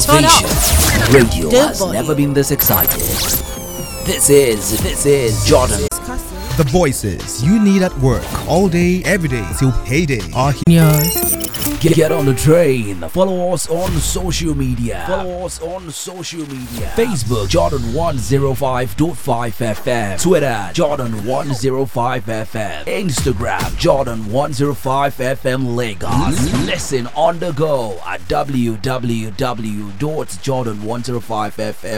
motivation. Radio has never been this excited. This is Jordan. The voices you need at work all day, every day till payday are here. Get on the train. Follow us on social media. Facebook Jordan 105.5 FM. Twitter Jordan 105 FM. Instagram Jordan 105 FM Lagos. Listen on the go at www.jordan105fm.